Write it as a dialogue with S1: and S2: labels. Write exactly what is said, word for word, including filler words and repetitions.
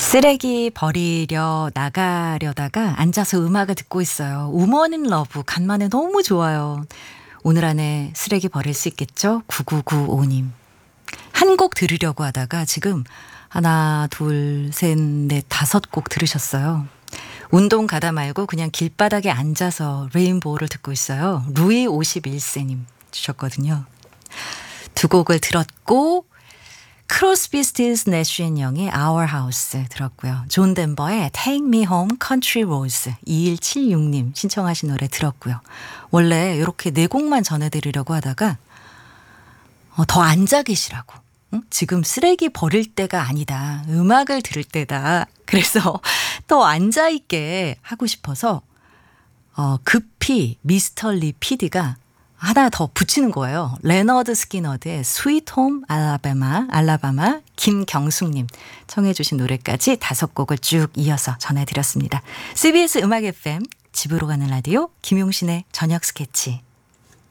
S1: 쓰레기 버리려 나가려다가 앉아서 음악을 듣고 있어요. 우먼 인 러브 간만에 너무 좋아요. 오늘 안에 쓰레기 버릴 수 있겠죠? 구구구오 님. 한 곡 들으려고 하다가 지금 하나, 둘, 셋, 넷, 다섯 곡 들으셨어요. 운동 가다 말고 그냥 길바닥에 앉아서 레인보우를 듣고 있어요. 루이 오십일 세님 주셨거든요. 두 곡을 들었고 크로스비, 스틸스, 내쉬 앤 영의 Our House 들었고요. 존 덴버의 Take Me Home Country Roads 이일칠육 님 신청하신 노래 들었고요. 원래 이렇게 네 곡만 전해드리려고 하다가 어, 더 앉아 계시라고. 응? 지금 쓰레기 버릴 때가 아니다. 음악을 들을 때다. 그래서 더 앉아있게 하고 싶어서 어, 급히 미스터 리 피디가 하나 더 붙이는 거예요. 레너드 스키너드의 스위트 홈 알라바마, 알라바마 김경숙님 청해 주신 노래까지 다섯 곡을 쭉 이어서 전해드렸습니다. 씨비에스 음악 에프엠 집으로 가는 라디오 김용신의 저녁 스케치.